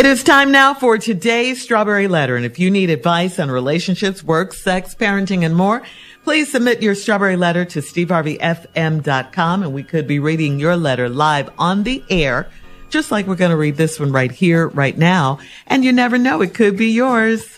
It is time now for today's Strawberry Letter. And if you need advice on relationships, work, sex, parenting, and more, please submit your Strawberry Letter to steveharveyfm.com. And we could be reading your letter live on the air, just like we're going to read this one right here, right now. And you never know, it could be yours.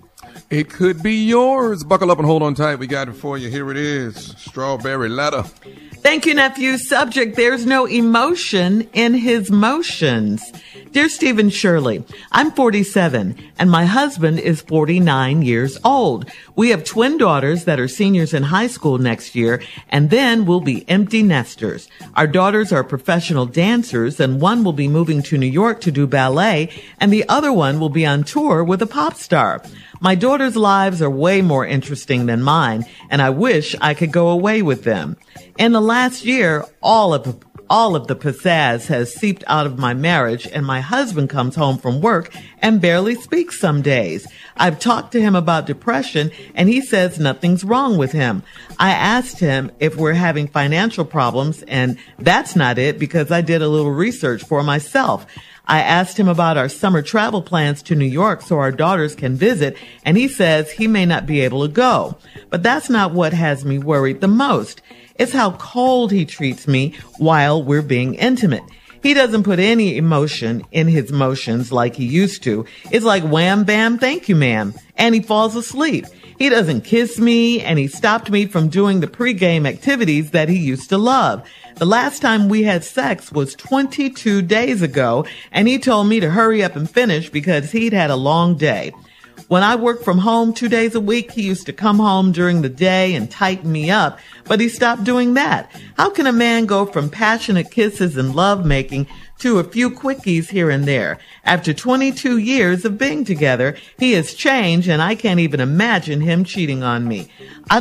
It could be yours. Buckle up and hold on tight. We got it for you. Here it is. Strawberry Letter. Thank you, nephew. Subject, there's no emotion in his motions. Dear Stephen Shirley, I'm 47 and my husband is 49 years old. We have twin daughters that are seniors in high school next year, and then we'll be empty nesters. Our daughters are professional dancers, and one will be moving to New York to do ballet, and the other one will be on tour with a pop star. My daughters' lives are way more interesting than mine, and I wish I could go away with them. In the last year, all of the pizzazz has seeped out of my marriage, and my husband comes home from work and barely speaks some days. I've talked to him about depression, and he says nothing's wrong with him. I asked him if we're having financial problems, and that's not it because I did a little research for myself. I asked him about our summer travel plans to New York so our daughters can visit, and he says he may not be able to go. But that's not what has me worried the most. It's how cold he treats me while we're being intimate. He doesn't put any emotion in his motions like he used to. It's like wham, bam, thank you, ma'am. And he falls asleep. He doesn't kiss me, and he stopped me from doing the pregame activities that he used to love. The last time we had sex was 22 days ago, and he told me to hurry up and finish because he'd had a long day. When I worked from home 2 days a week, he used to come home during the day and tighten me up, but he stopped doing that. How can a man go from passionate kisses and lovemaking to a few quickies here and there? After 22 years of being together, he has changed, and I can't even imagine him cheating on me. I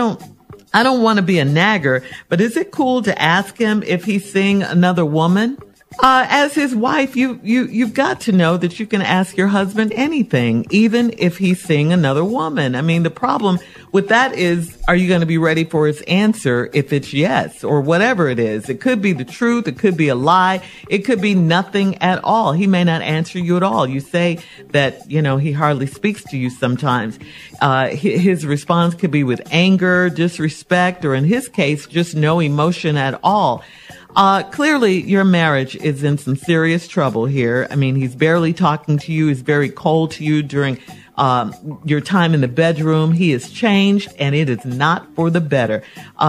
don't want to be a nagger, but is it cool to ask him if he's seeing another woman? As his wife, you've got to know that you can ask your husband anything, even if he's seeing another woman. I mean, the problem with that is, are you going to be ready for his answer if it's yes or whatever it is? It could be the truth. It could be a lie. It could be nothing at all. He may not answer you at all. You say that, he hardly speaks to you sometimes. His response could be with anger, disrespect, or in his case, just no emotion at all. Clearly your marriage is in some serious trouble here. I mean, he's barely talking to you. He's very cold to you during, your time in the bedroom. He has changed, and it is not for the better.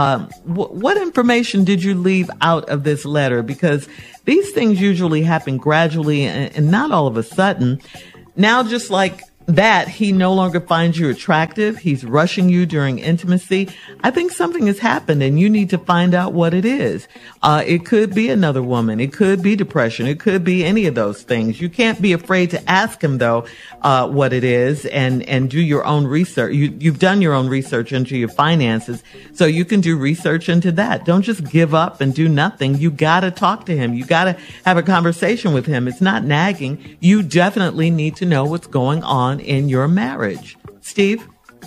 What information did you leave out of this letter? Because these things usually happen gradually and not all of a sudden. Now, just like that, he no longer finds you attractive. He's rushing you during intimacy. I think something has happened, and you need to find out what it is. It could be another woman. It could be depression. It could be any of those things. You can't be afraid to ask him, though, what it is and do your own research. You've done your own research into your finances, so you can do research into that. Don't just give up and do nothing. You got to talk to him. You got to have a conversation with him. It's not nagging. You definitely need to know what's going on in your marriage. Steve?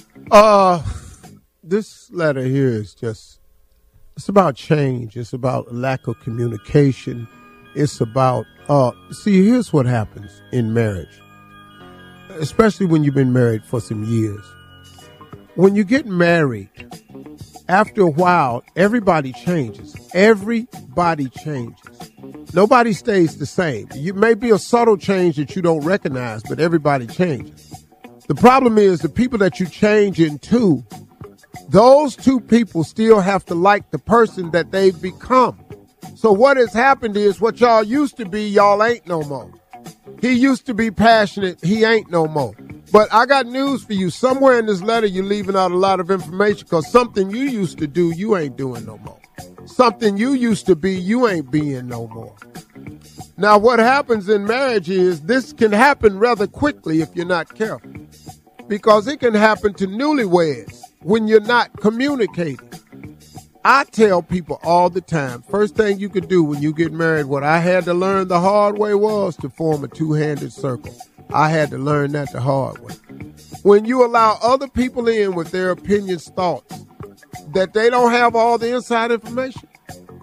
This letter here is it's about change. It's about lack of communication. It's about, here's what happens in marriage, especially when you've been married for some years. When you get married, after a while, everybody changes. Everybody changes. Nobody stays the same. You may be a subtle change that you don't recognize, but everybody changes. The problem is the people that you change into, those two people still have to like the person that they've become. So what has happened is what y'all used to be, y'all ain't no more. He used to be passionate. He ain't no more. But I got news for you. Somewhere in this letter, you're leaving out a lot of information because something you used to do, you ain't doing no more. Something you used to be, you ain't being no more. Now, what happens in marriage is this can happen rather quickly if you're not careful, because it can happen to newlyweds when you're not communicating. I tell people all the time, first thing you could do when you get married, what I had to learn the hard way was to form a two-handed circle. I had to learn that the hard way. When you allow other people in with their opinions, thoughts, that they don't have all the inside information,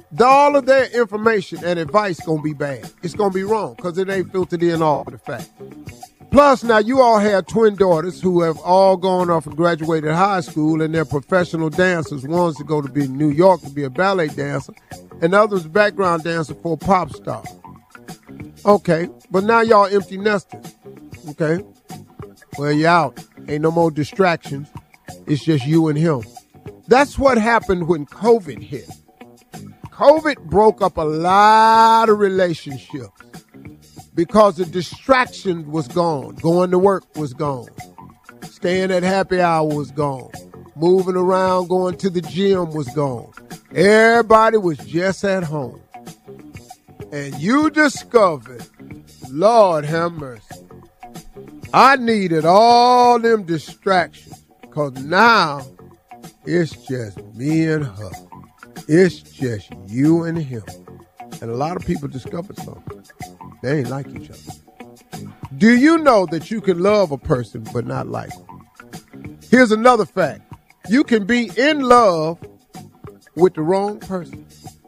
All of their information and advice going to be bad. It's going to be wrong because it ain't filtered in all of the fact. Plus, now you all have twin daughters who have all gone off and graduated high school, and they're professional dancers. One's to go to be in New York to be a ballet dancer, and the other's background dancer for a pop star. Okay, but now y'all empty nesters. Okay, well, you're out. Ain't no more distractions. It's just you and him. That's what happened when COVID hit. COVID broke up a lot of relationships because the distraction was gone. Going to work was gone. Staying at happy hour was gone. Moving around, going to the gym was gone. Everybody was just at home. And you discovered, Lord have mercy, I needed all them distractions because now it's just me and her. It's just you and him. And a lot of people discovered something. They ain't like each other. Do you know that you can love a person but not like them? Here's another fact. You can be in love with the wrong person.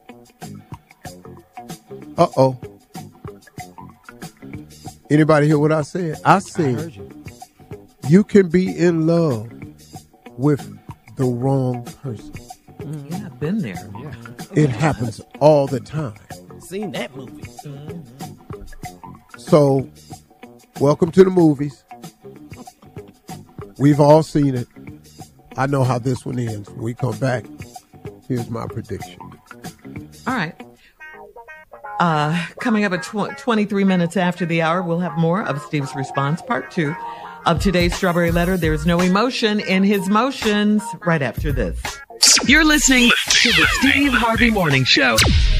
Uh-oh. Anybody hear what I said? I said you can be in love with the wrong person. Yeah, I've been there. Yeah. It happens all the time. Seen that movie. So, welcome to the movies. We've all seen it. I know how this one ends. When we come back, here's my prediction. All right. Coming up at 23 minutes after the hour, we'll have more of Steve's response, part 2 of today's Strawberry Letter. There's no emotion in his motions. Right after this. You're listening to the Steve Harvey Morning Show.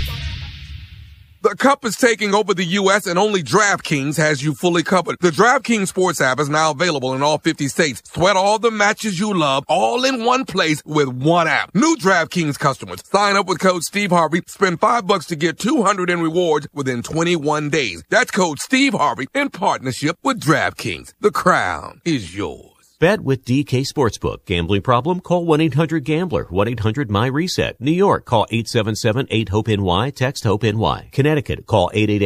The Cup is taking over the U.S. and only DraftKings has you fully covered. The DraftKings Sports app is now available in all 50 states. Sweat all the matches you love all in one place with one app. New DraftKings customers, sign up with code Steve Harvey. Spend $5 to get $200 in rewards within 21 days. That's code Steve Harvey in partnership with DraftKings. The crown is yours. Bet with DK Sportsbook. Gambling problem? Call 1-800-GAMBLER. 1-800-MY-RESET. New York, call 877-8-HOPE-NY. Text HOPE-NY. Connecticut, call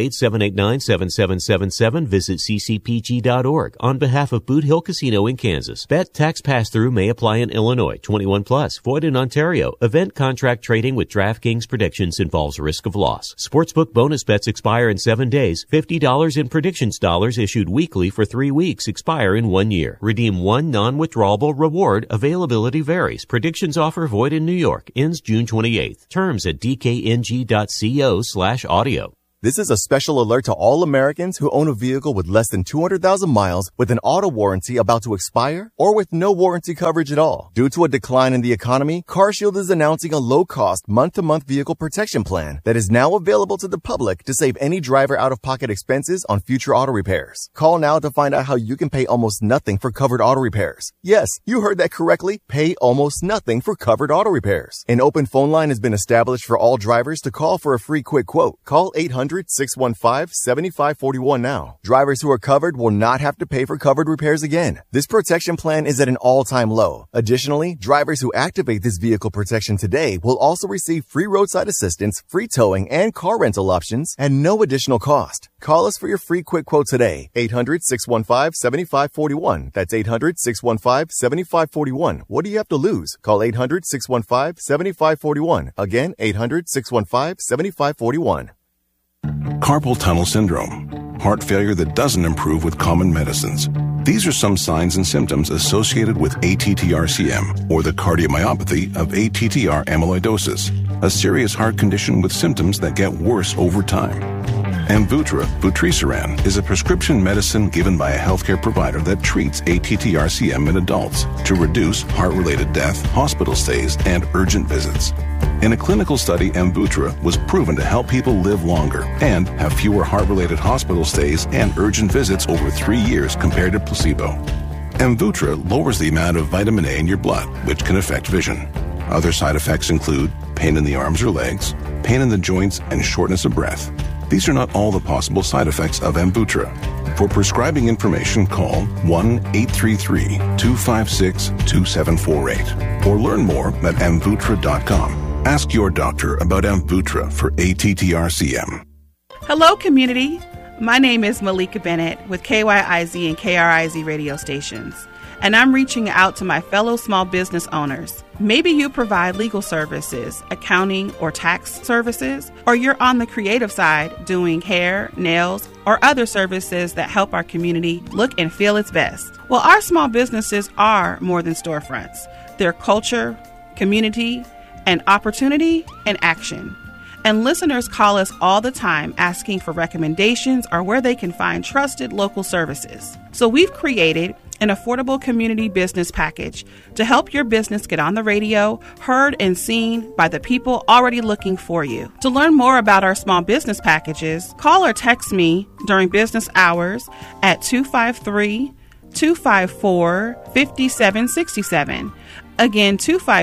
888-789-7777. Visit ccpg.org. On behalf of Boot Hill Casino in Kansas. Bet tax pass-through may apply in Illinois. 21 plus. Void in Ontario. Event contract trading with DraftKings predictions involves risk of loss. Sportsbook bonus bets expire in 7 days. $50 in predictions dollars issued weekly for 3 weeks. Expire in 1 year. Redeem one non-withdrawable reward. Availability varies. Predictions offer void in New York. Ends June 28th. Terms at dkng.co/audio. This is a special alert to all Americans who own a vehicle with less than 200,000 miles with an auto warranty about to expire or with no warranty coverage at all. Due to a decline in the economy, CarShield is announcing a low-cost month-to-month vehicle protection plan that is now available to the public to save any driver out-of-pocket expenses on future auto repairs. Call now to find out how you can pay almost nothing for covered auto repairs. Yes, you heard that correctly. Pay almost nothing for covered auto repairs. An open phone line has been established for all drivers to call for a free quick quote. Call 800-615-7541 now. Drivers who are covered will not have to pay for covered repairs again. This protection plan is at an all-time low. Additionally, drivers who activate this vehicle protection today will also receive free roadside assistance, free towing, and car rental options at no additional cost. Call us for your free quick quote today. 800-615-7541. That's 800-615-7541. What do you have to lose? Call 800-615-7541. Again, 800-615-7541. Carpal tunnel syndrome, heart failure that doesn't improve with common medicines. These are some signs and symptoms associated with ATTR-CM, or the cardiomyopathy of ATTR amyloidosis, a serious heart condition with symptoms that get worse over time. Amvuttra, vutrisiran, is a prescription medicine given by a healthcare provider that treats ATTR-CM in adults to reduce heart-related death, hospital stays, and urgent visits. In a clinical study, Amvuttra was proven to help people live longer and have fewer heart-related hospital stays and urgent visits over 3 years compared to placebo. Amvuttra lowers the amount of vitamin A in your blood, which can affect vision. Other side effects include pain in the arms or legs, pain in the joints, and shortness of breath. These are not all the possible side effects of Amvuttra. For prescribing information, call 1-833-256-2748 or learn more at amvuttra.com. Ask your doctor about Amvuttra for ATTR-CM. Hello, community. My name is Malika Bennett with KYIZ and KRIZ radio stations, and I'm reaching out to my fellow small business owners. Maybe you provide legal services, accounting, or tax services, or you're on the creative side doing hair, nails, or other services that help our community look and feel its best. Well, our small businesses are more than storefronts. They're culture, community, and opportunity and action. And listeners call us all the time asking for recommendations or where they can find trusted local services. So we've created an affordable community business package to help your business get on the radio, heard and seen by the people already looking for you. To learn more about our small business packages, call or text me during business hours at 253-254-5767. Again,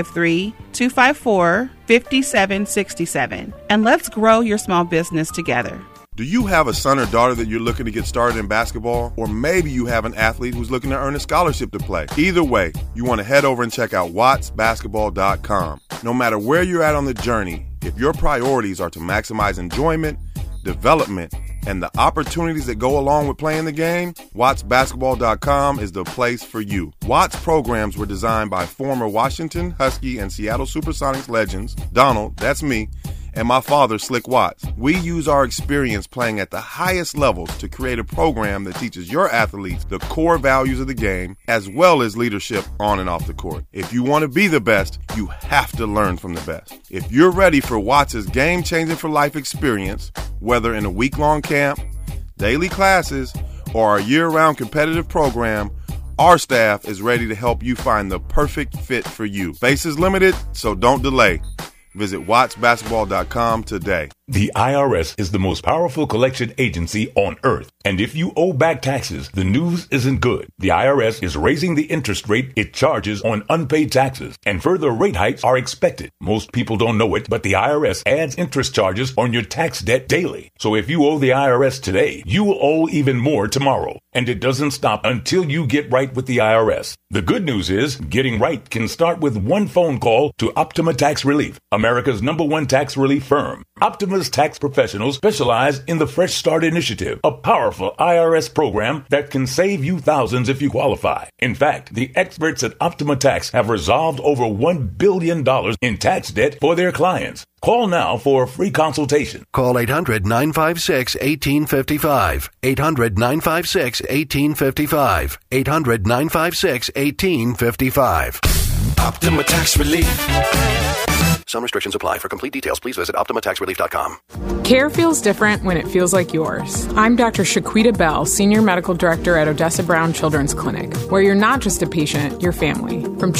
253-254-5767. And let's grow your small business together. Do you have a son or daughter that you're looking to get started in basketball? Or maybe you have an athlete who's looking to earn a scholarship to play. Either way, you want to head over and check out wattsbasketball.com. No matter where you're at on the journey, if your priorities are to maximize enjoyment, development, and the opportunities that go along with playing the game, wattsbasketball.com is the place for you. Watts programs were designed by former Washington, Husky, and Seattle Supersonics legends, Donald, that's me, and my father, Slick Watts. We use our experience playing at the highest levels to create a program that teaches your athletes the core values of the game, as well as leadership on and off the court. If you want to be the best, you have to learn from the best. If you're ready for Watts' game-changing for life experience, whether in a week-long camp, daily classes, or a year-round competitive program, our staff is ready to help you find the perfect fit for you. Space is limited, so don't delay. Visit wattsbasketball.com today. The IRS is the most powerful collection agency on earth. And if you owe back taxes, the news isn't good. The IRS is raising the interest rate it charges on unpaid taxes, and further rate hikes are expected. Most people don't know it, but the IRS adds interest charges on your tax debt daily. So if you owe the IRS today, you will owe even more tomorrow. And it doesn't stop until you get right with the IRS. The good news is, getting right can start with one phone call to Optima Tax Relief, America's #1 tax relief firm. Optima's tax professionals specialize in the Fresh Start Initiative, a powerful IRS program that can save you thousands if you qualify. In fact, the experts at Optima Tax have resolved over $1 billion in tax debt for their clients. Call now for a free consultation. Call 800-956-1855. 800-956-1855. 800-956-1855. Optima Tax Relief. Some restrictions apply. For complete details, please visit OptimaTaxRelief.com. Care feels different when it feels like yours. I'm Dr. Shaquita Bell, Senior Medical Director at Odessa Brown Children's Clinic, where you're not just a patient, you're family. From